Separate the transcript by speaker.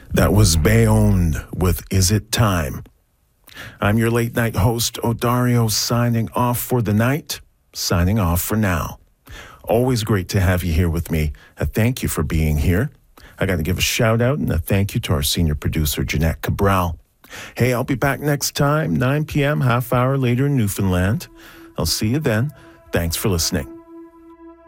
Speaker 1: That was Bayonne with Is It Time? I'm your late night host, Odario, signing off for the night, signing off for now. Always great to have you here with me. A thank you for being here. I got to give a shout out and a thank you to our senior producer, Jeanette Cabral. Hey, I'll be back next time, 9 p.m., half hour later in Newfoundland. I'll see you then. Thanks for listening.